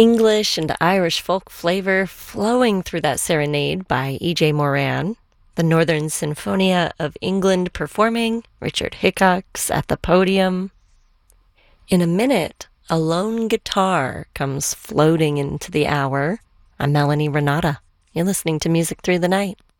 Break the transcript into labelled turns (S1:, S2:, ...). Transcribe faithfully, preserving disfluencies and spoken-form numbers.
S1: English and Irish folk flavor flowing through that serenade by E J. Moran. The Northern Sinfonia of England performing, Richard Hickox at the podium. In a minute, a lone guitar comes floating into the hour. I'm Melanie Renata. You're listening to Music Through the Night.